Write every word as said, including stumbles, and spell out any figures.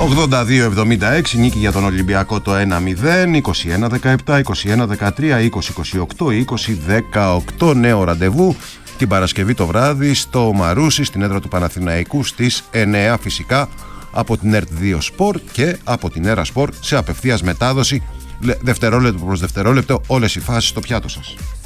ογδόντα δύο εβδομήντα έξι, νίκη για τον Ολυμπιακό το ένα μηδέν, είκοσι ένα δεκαεπτά, είκοσι ένα δεκατρία, είκοσι είκοσι οκτώ, είκοσι δεκαοκτώ. Νέο ραντεβού την Παρασκευή το βράδυ στο Μαρούσι, στην έδρα του Παναθηναϊκού στις εννιά, φυσικά από την ΕΡΤ δύο Sport και από την Έρα Sport σε απευθείας μετάδοση, δευτερόλεπτο προς δευτερόλεπτο, όλες οι φάσεις στο πιάτο σας.